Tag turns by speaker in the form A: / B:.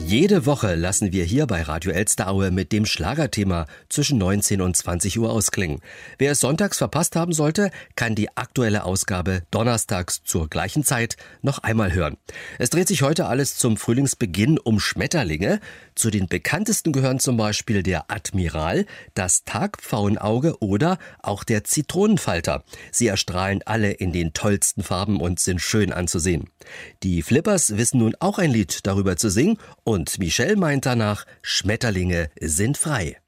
A: Jede Woche lassen wir hier bei Radio Elsteraue mit dem Schlagerthema zwischen 19 und 20 Uhr ausklingen. Wer es sonntags verpasst haben sollte, kann die aktuelle Ausgabe donnerstags zur gleichen Zeit noch einmal hören. Es dreht sich heute alles zum Frühlingsbeginn um Schmetterlinge. Zu den bekanntesten gehören zum Beispiel der Admiral, das Tagpfauenauge oder auch der Zitronenfalter. Sie erstrahlen alle in den tollsten Farben und sind schön anzusehen. Die Flippers wissen nun auch ein Lied darüber zu singen und Michelle meint danach, Schmetterlinge sind frei.